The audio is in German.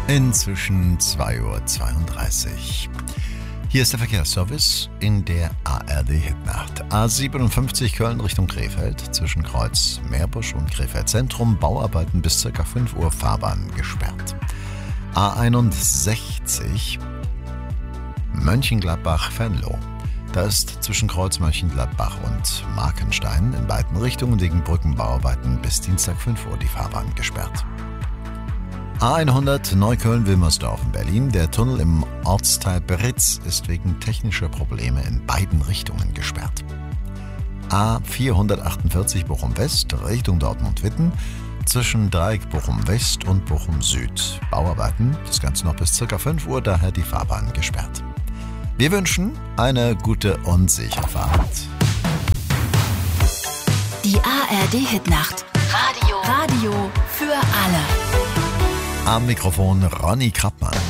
Inzwischen 2:32 Uhr. Hier ist der Verkehrsservice in der ARD-Hitnacht. A57 Köln Richtung Krefeld, zwischen Kreuz Meerbusch und Krefeld Zentrum, Bauarbeiten bis ca. 5 Uhr, Fahrbahn gesperrt. A61 Mönchengladbach-Venlo. Da ist zwischen Kreuz Mönchengladbach und Markenstein in beiden Richtungen wegen Brückenbauarbeiten bis Dienstag 5 Uhr die Fahrbahn gesperrt. A100 Neukölln-Wilmersdorf in Berlin. Der Tunnel im Ortsteil Beritz ist wegen technischer Probleme in beiden Richtungen gesperrt. A448 Bochum-West Richtung Dortmund-Witten. Zwischen Dreieck Bochum-West und Bochum-Süd. Bauarbeiten, das Ganze noch bis ca. 5 Uhr, daher die Fahrbahn gesperrt. Wir wünschen eine gute und sichere Fahrt. Die ARD-Hitnacht. Radio für alle. Am Mikrofon Ronny Krappmann.